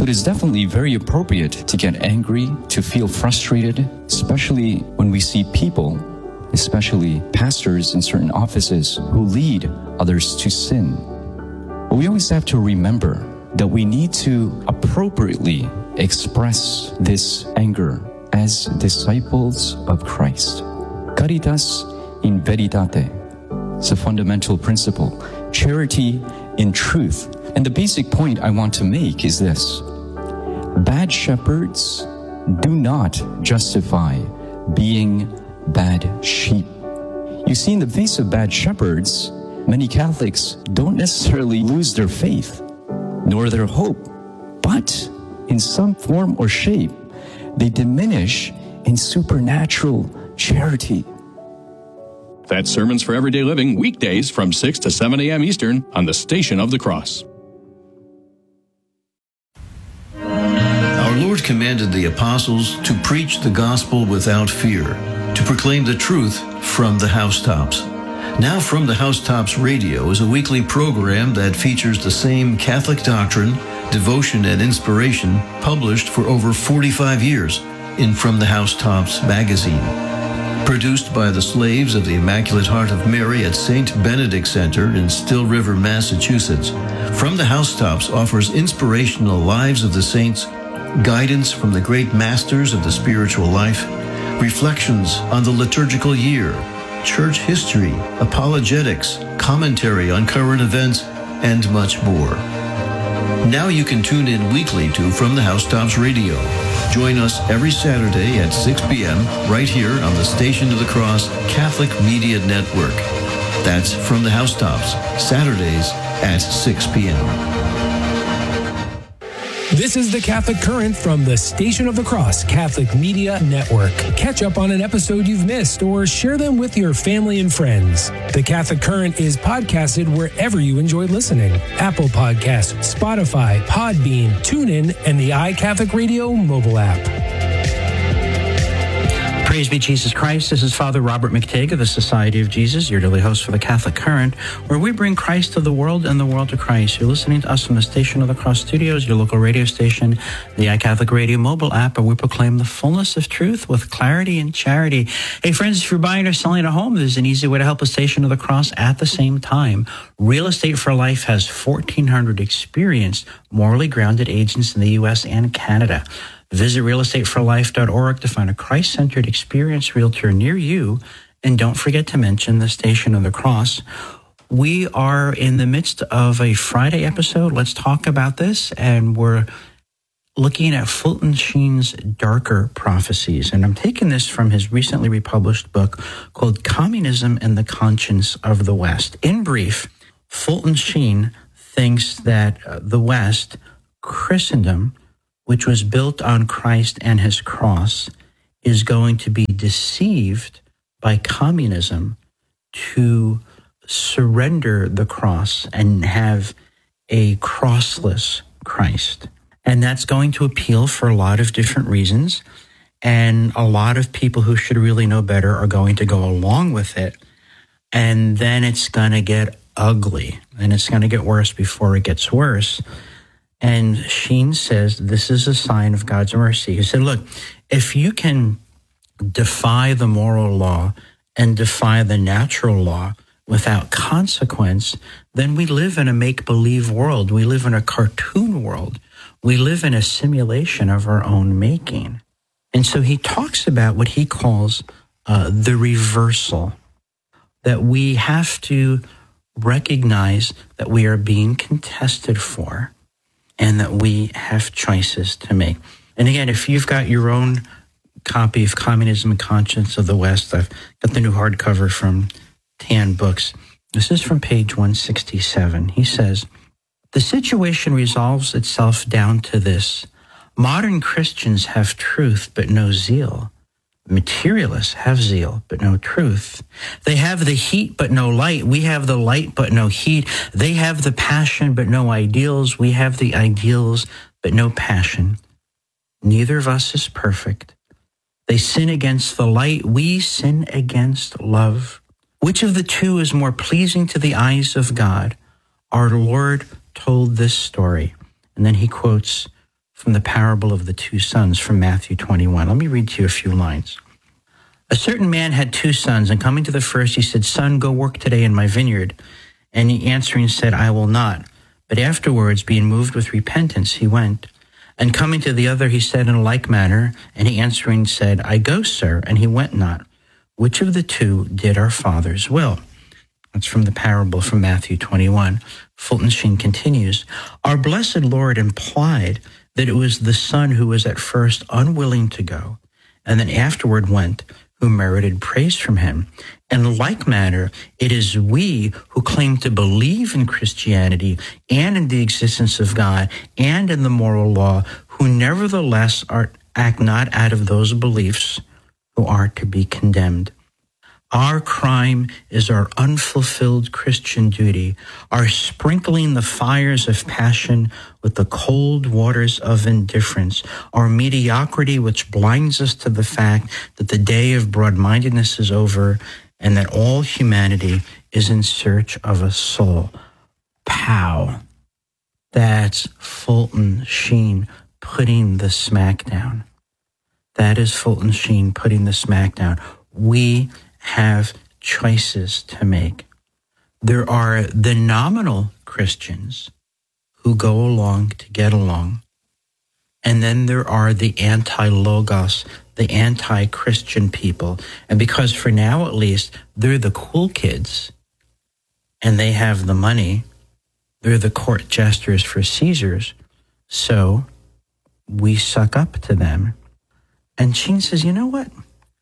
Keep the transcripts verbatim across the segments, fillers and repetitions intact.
it is definitely very appropriate to get angry, to feel frustrated, especially when we see people, especially pastors in certain offices, who lead others to sin. But we always have to remember that we need to appropriately express this anger as disciples of Christ. Caritas in veritate. It's a fundamental principle. Charity in truth. And the basic point I want to make is this. Bad shepherds do not justify being bad sheep. You see, in the face of bad shepherds, many Catholics don't necessarily lose their faith, nor their hope, but in some form or shape, they diminish in supernatural charity. That's Sermons for Everyday Living, weekdays from six to seven a.m. Eastern on the Station of the Cross. Our Lord commanded the apostles to preach the gospel without fear, to proclaim the truth from the housetops. Now From the Housetops Radio is a weekly program that features the same Catholic doctrine, devotion, and inspiration published for over forty-five years in From the Housetops magazine. Produced by the slaves of the Immaculate Heart of Mary at Saint Benedict Center in Still River, Massachusetts, From the Housetops offers inspirational lives of the saints, guidance from the great masters of the spiritual life, reflections on the liturgical year, church history, apologetics, commentary on current events, and much more. Now you can tune in weekly to From the Housetops Radio. Join us every Saturday at six p.m. right here on the Station of the Cross Catholic Media Network. That's From the Housetops, Saturdays at six p.m. This is the Catholic Current from the Station of the Cross Catholic Media Network. Catch up on an episode you've missed or share them with your family and friends. The Catholic Current is podcasted wherever you enjoy listening. Apple Podcasts, Spotify, Podbean, TuneIn, and the iCatholic Radio mobile app. Praise be Jesus Christ. This is Father Robert McTague of the Society of Jesus, your daily host for the Catholic Current, where we bring Christ to the world and the world to Christ. You're listening to us from the Station of the Cross Studios, your local radio station, the iCatholic Radio mobile app, where we proclaim the fullness of truth with clarity and charity. Hey, friends, if you're buying or selling a home, there's an easy way to help the Station of the Cross at the same time. Real Estate for Life has fourteen hundred experienced, morally grounded agents in the U S and Canada. Visit real estate for life dot org to find a Christ-centered, experienced realtor near you. And don't forget to mention the Station of the Cross. We are in the midst of a Friday episode. Let's talk about this. And we're looking at Fulton Sheen's Darker Prophecies. And I'm taking this from his recently republished book called Communism and the Conscience of the West. In brief, Fulton Sheen thinks that the West, Christendom, which was built on Christ and his cross, is going to be deceived by communism to surrender the cross and have a crossless Christ. And that's going to appeal for a lot of different reasons. And a lot of people who should really know better are going to go along with it. And then it's going to get ugly. And it's going to get worse before it gets worse. And Sheen says this is a sign of God's mercy. He said, look, if you can defy the moral law and defy the natural law without consequence, then we live in a make-believe world. We live in a cartoon world. We live in a simulation of our own making. And so he talks about what he calls uh, the reversal, that we have to recognize that we are being contested for, and that we have choices to make. And again, if you've got your own copy of Communism and Conscience of the West, I've got the new hardcover from Tan Books. This is from page one sixty-seven. He says, the situation resolves itself down to this. Modern Christians have truth, but no zeal. Materialists have zeal, but no truth. They have the heat, but no light. We have the light, but no heat. They have the passion, but no ideals. We have the ideals, but no passion. Neither of us is perfect. They sin against the light. We sin against love. Which of the two is more pleasing to the eyes of God? Our Lord told this story. And then he quotes from the parable of the two sons from Matthew twenty-one. Let me read to you a few lines. A certain man had two sons, and coming to the first, he said, "Son, go work today in my vineyard." And he answering said, "I will not." But afterwards, being moved with repentance, he went. And coming to the other, he said in like manner, and he answering said, "I go, sir," and he went not. Which of the two did our father's will? That's from the parable from Matthew twenty-one. Fulton Sheen continues, our blessed Lord implied that it was the son who was at first unwilling to go, and then afterward went, who merited praise from him. In like manner, it is we who claim to believe in Christianity and in the existence of God and in the moral law, who nevertheless are, act not out of those beliefs, who are to be condemned. Our crime is our unfulfilled Christian duty, our sprinkling the fires of passion with the cold waters of indifference, our mediocrity which blinds us to the fact that the day of broad-mindedness is over and that all humanity is in search of a soul. Pow. That's Fulton Sheen putting the smack down. That is Fulton Sheen putting the smack down. We have choices to make. There are the nominal Christians who go along to get along. And then there are the anti-logos, the anti-Christian people. And because for now, at least, they're the cool kids and they have the money, they're the court jesters for Caesars. So we suck up to them. And Sheen says, you know what?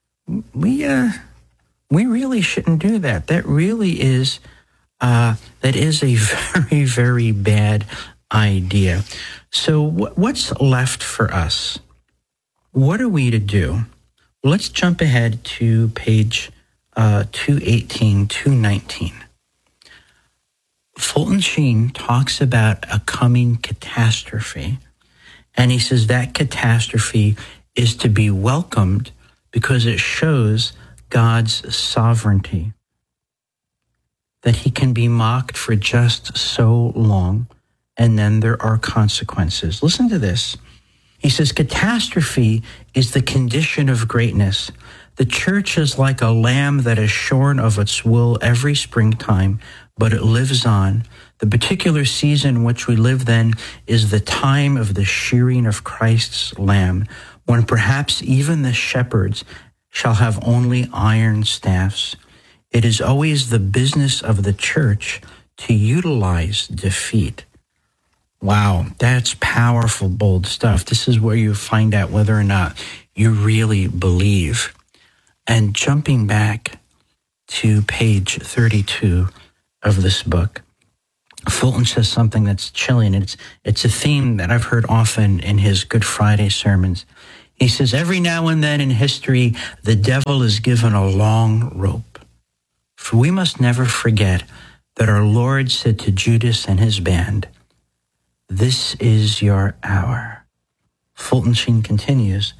We, uh, we really shouldn't do that. That really is, uh, that is a very, very bad idea. So w- what's left for us? What are we to do? Let's jump ahead to page uh, two eighteen, two nineteen. Fulton Sheen talks about a coming catastrophe, and he says that catastrophe is to be welcomed because it shows God's sovereignty, that he can be mocked for just so long, and then there are consequences. Listen to this. He says, catastrophe is the condition of greatness. The church is like a lamb that is shorn of its wool every springtime, but it lives on. The particular season in which we live then is the time of the shearing of Christ's lamb, when perhaps even the shepherds shall have only iron staffs. It is always the business of the church to utilize defeat. Wow, that's powerful, bold stuff. This is where you find out whether or not you really believe. And jumping back to page thirty-two of this book, Fulton says something that's chilling. It's, it's a theme that I've heard often in his Good Friday sermons. He says, every now and then in history, the devil is given a long rope. For we must never forget that our Lord said to Judas and his band, this is your hour. Fulton Sheen continues,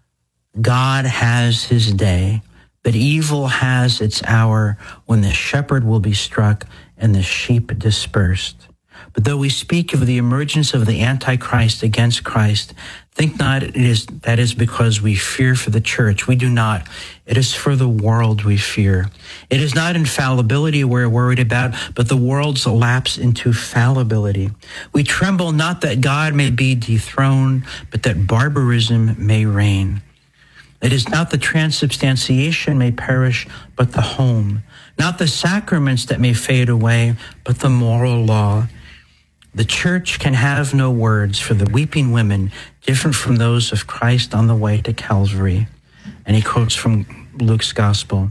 God has his day, but evil has its hour when the shepherd will be struck and the sheep dispersed. But though we speak of the emergence of the Antichrist against Christ, think not it is that is because we fear for the church. We do not. It is for the world we fear. It is not infallibility we're worried about, but the world's lapse into fallibility. We tremble not that God may be dethroned, but that barbarism may reign. It is not the transubstantiation may perish, but the home. Not the sacraments that may fade away, but the moral law. The church can have no words for the weeping women different from those of Christ on the way to Calvary. And he quotes from Luke's gospel,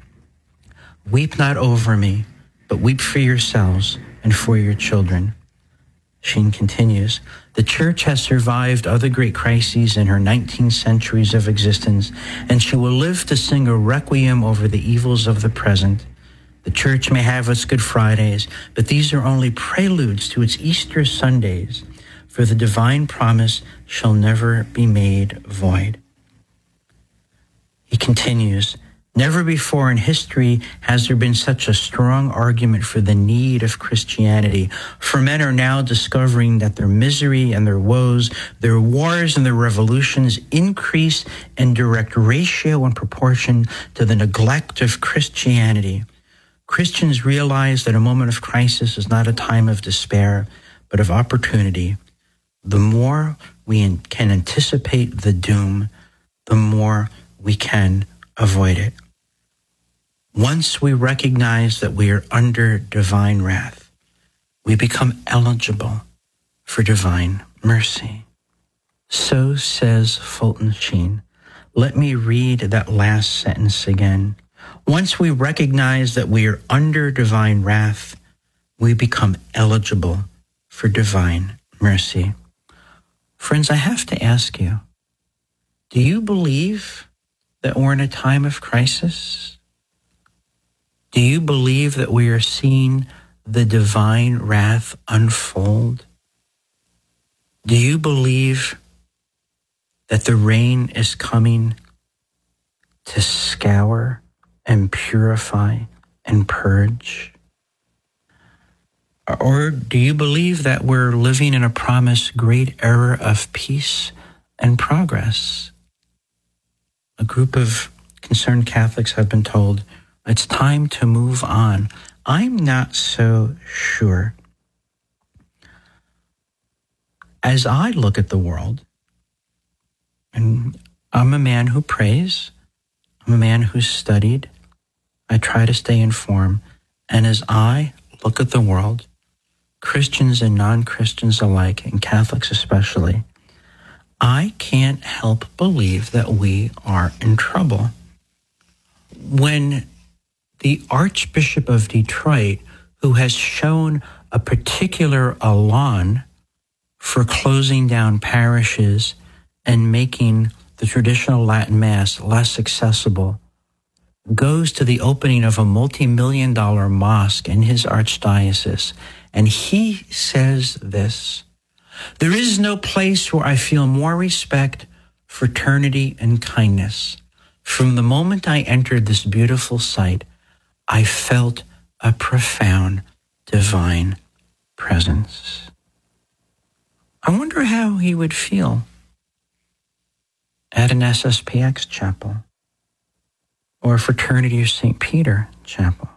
weep not over me, but weep for yourselves and for your children. Sheen continues, the church has survived other great crises in her nineteen centuries of existence, and she will live to sing a requiem over the evils of the present. The church may have its Good Fridays, but these are only preludes to its Easter Sundays, for the divine promise shall never be made void. He continues, Never before in history has there been such a strong argument for the need of Christianity. For men are now discovering that their misery and their woes, their wars and their revolutions increase in direct ratio and proportion to the neglect of Christianity. Christians realize that a moment of crisis is not a time of despair, but of opportunity. The more we can anticipate the doom, the more we can avoid it. Once we recognize that we are under divine wrath, we become eligible for divine mercy. So says Fulton Sheen. Let me read that last sentence again. Once we recognize that we are under divine wrath, we become eligible for divine mercy. Friends, I have to ask you, do you believe that we're in a time of crisis? Do you believe that we are seeing the divine wrath unfold? Do you believe that the rain is coming to scour and purify and purge? Or do you believe that we're living in a promised great era of peace and progress? A group of concerned Catholics have been told, it's time to move on. I'm not so sure. As I look at the world, and I'm a man who prays, I'm a man who's studied, I try to stay informed, and as I look at the world, Christians and non-Christians alike, and Catholics especially, I can't help believe that we are in trouble. When the Archbishop of Detroit, who has shown a particular elan for closing down parishes and making the traditional Latin Mass less accessible, goes to the opening of a multi-million dollar mosque in his archdiocese, and he says this: there is no place where I feel more respect, fraternity, and kindness. From the moment I entered this beautiful site, I felt a profound divine presence. I wonder how he would feel at an S S P X chapel or a Fraternity of Saint Peter chapel.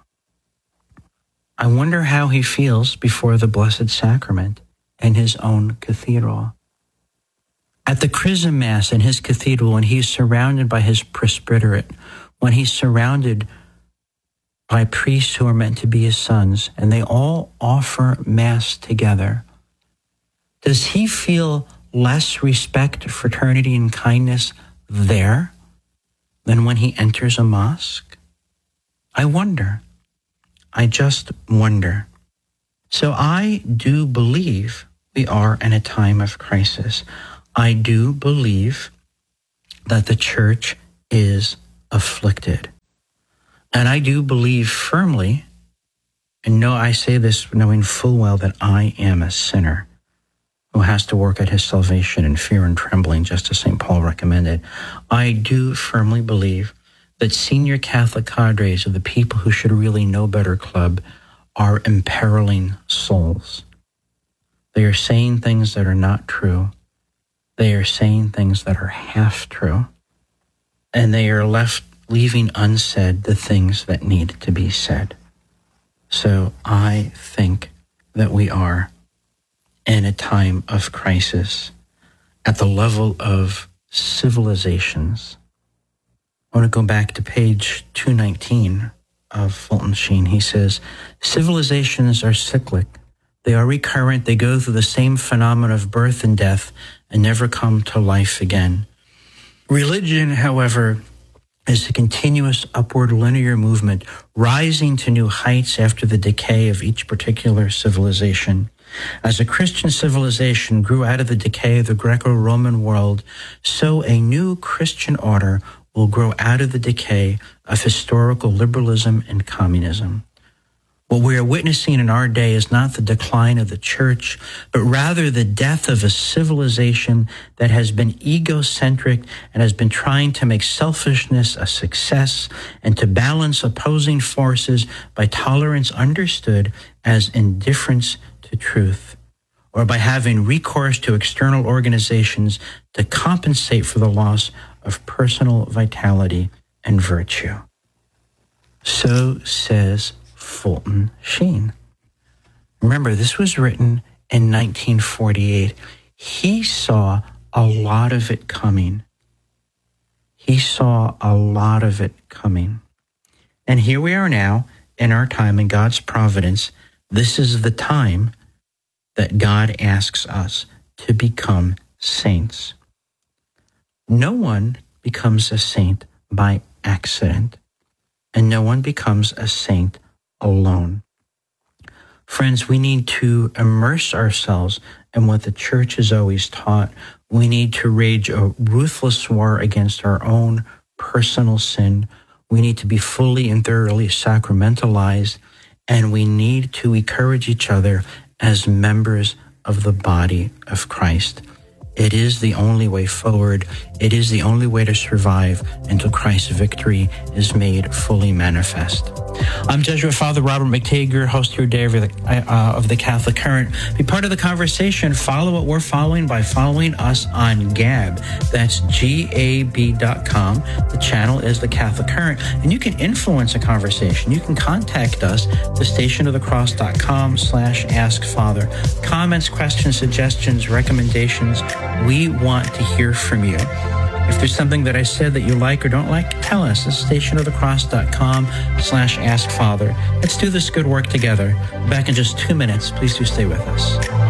I wonder how he feels before the Blessed Sacrament in his own cathedral. At the Chrism Mass in his cathedral, when he's surrounded by his presbyterate, when he's surrounded by priests who are meant to be his sons, and they all offer Mass together, does he feel less respect, fraternity, and kindness there than when he enters a mosque? I wonder. I just wonder. So I do believe we are in a time of crisis. I do believe that the church is afflicted. And I do believe firmly, and no, I say this knowing full well that I am a sinner who has to work at his salvation in fear and trembling, just as Saint Paul recommended. I do firmly believe that senior Catholic cadres of the people who should really know better club are imperiling souls. They are saying things that are not true. They are saying things that are half true. And they are left leaving unsaid the things that need to be said. So I think that we are in a time of crisis at the level of civilizations. I want to go back to page two nineteen of Fulton Sheen. He says, civilizations are cyclic. They are recurrent. They go through the same phenomena of birth and death and never come to life again. Religion, however, is a continuous upward linear movement, rising to new heights after the decay of each particular civilization. As a Christian civilization grew out of the decay of the Greco-Roman world, so a new Christian order will grow out of the decay of historical liberalism and communism. What we are witnessing in our day is not the decline of the church, but rather the death of a civilization that has been egocentric and has been trying to make selfishness a success and to balance opposing forces by tolerance understood as indifference to truth, or by having recourse to external organizations to compensate for the loss of personal vitality and virtue. So says Fulton Sheen. Remember, this was written in nineteen forty-eight. He saw a lot of it coming. He saw a lot of it coming. And here we are now in our time in God's providence. This is the time that God asks us to become saints. No one becomes a saint by accident, and no one becomes a saint alone. Friends, we need to immerse ourselves in what the church has always taught. We need to wage a ruthless war against our own personal sin. We need to be fully and thoroughly sacramentalized, and we need to encourage each other as members of the body of Christ. It is the only way forward. It is the only way to survive until Christ's victory is made fully manifest. I'm Jesuit Father Robert McTague, host here today of the, uh, of the Catholic Current. Be part of the conversation. Follow what we're following by following us on Gab. That's G A B dot com. The channel is the Catholic Current. And you can influence a conversation. You can contact us, the station of the cross dot com slash ask father. Comments, questions, suggestions, recommendations. We want to hear from you. If there's something that I said that you like or don't like, tell us. It's station of the cross dot com slash ask father. Let's do this good work together. Back in just two minutes. Please do stay with us.